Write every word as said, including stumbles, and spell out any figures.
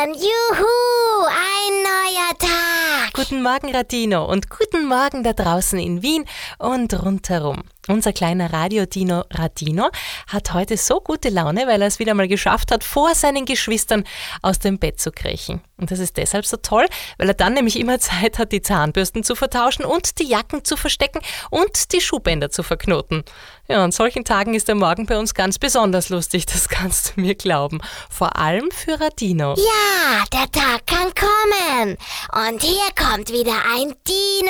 Juhu, ein neuer Tag. Guten Morgen, Radino, und guten Morgen da draußen in Wien und rundherum. Unser kleiner Radiodino Radino hat heute so gute Laune, weil er es wieder mal geschafft hat, vor seinen Geschwistern aus dem Bett zu kriechen. Und das ist deshalb so toll, weil er dann nämlich immer Zeit hat, die Zahnbürsten zu vertauschen und die Jacken zu verstecken und die Schuhbänder zu verknoten. Ja, an solchen Tagen ist der Morgen bei uns ganz besonders lustig, das kannst du mir glauben. Vor allem für Radino. Ja, der Tag kann kommen. Und hier kommt wieder ein Dino.